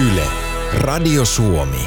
Yle, Radio Suomi.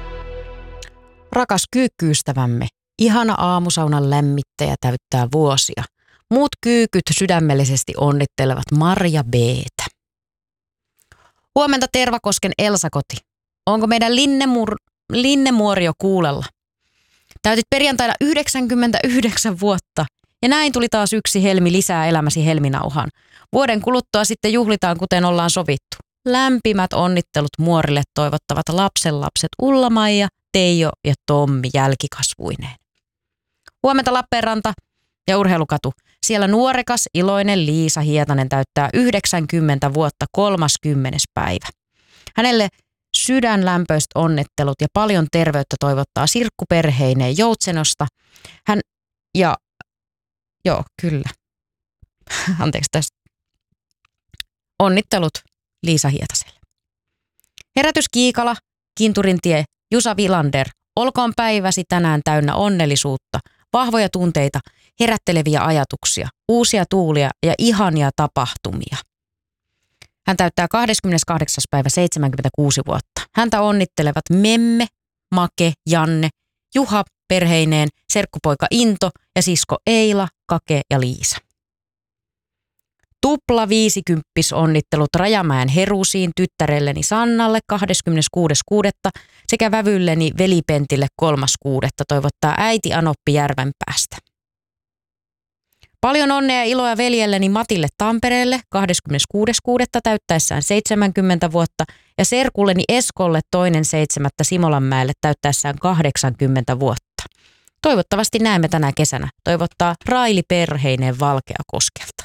Rakas kyykkyystävämme, ihana aamusaunan lämmittäjä täyttää vuosia. Muut kyykyt sydämellisesti onnittelevat Marja B:tä. Huomenta Tervakosken Elsa-koti. Onko meidän Linnemuori jo kuulella? Täytit perjantaina 99 vuotta ja näin tuli taas yksi helmi lisää elämäsi helminauhaan. Vuoden kuluttua sitten juhlitaan kuten ollaan sovittu. Lämpimät onnittelut muorille toivottavat lapsenlapset Ulla-Maija, Teijo ja Tommi jälkikasvuineen. Huomenta Lappeenranta ja Urheilukatu. Siellä nuorekas, iloinen Liisa Hietanen täyttää 90 vuotta 30. päivä. Hänelle sydänlämpöiset onnittelut ja paljon terveyttä toivottaa Sirkku perheineen Joutsenosta. Anteeksi tästä. Onnittelut Liisa Hietaselle. Herätys Kiikala, Kinturintie, Jusa Vilander. Olkoon päiväsi tänään täynnä onnellisuutta, vahvoja tunteita, herätteleviä ajatuksia, uusia tuulia ja ihania tapahtumia. Hän täyttää 28. päivä 76 vuotta. Häntä onnittelevat Memme, Make, Janne, Juha perheineen, serkkupoika Into ja sisko Eila, Kake ja Liisa. Tupla 50 onnittelut Rajamäen Herusiin tyttärelleni Sannalle 26.6. sekä vävylleni velipentille 3.6. toivottaa äiti Anoppi Järvenpäästä. Paljon onnea ja iloa veljelleni Matille Tampereelle 26.6. täyttäessään 70 vuotta ja serkulleni Eskolle 2.7. Simolanmäelle täyttäessään 80 vuotta. Toivottavasti näemme tänä kesänä. Toivottaa Raili perheineen Valkeakoskelta.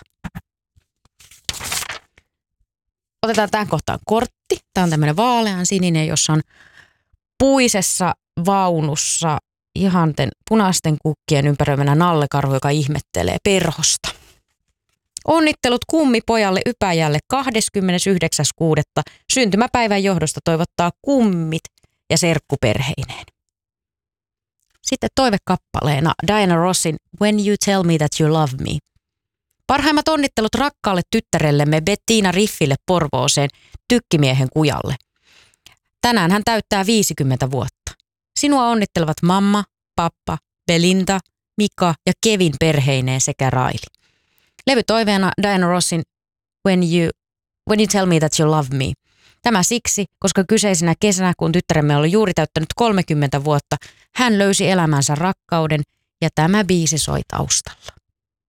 Otetaan tähän kohtaan kortti. Tämä on tämmöinen vaalean sininen, jossa on puisessa vaunussa ihanten punaisten kukkien ympäröimänä nallekarhu, joka ihmettelee perhosta. Onnittelut kummipojalle Ypäjälle 29.6. syntymäpäivän johdosta toivottaa kummit ja serkkuperheineen. Sitten toivekappaleena Diana Rossin When You Tell Me That You Love Me. Parhaimmat onnittelut rakkaalle tyttärellemme Bettina Riffille Porvooseen tykkimiehen kujalle. Tänään hän täyttää 50 vuotta. Sinua onnittelevat mamma, pappa, Belinda, Mika ja Kevin perheineen sekä Raili. Levytoiveena Diana Rossin When you Tell Me That You Love Me. Tämä siksi, koska kyseisenä kesänä, kun tyttäremme oli juuri täyttänyt 30 vuotta, hän löysi elämänsä rakkauden ja tämä biisi soi taustalla.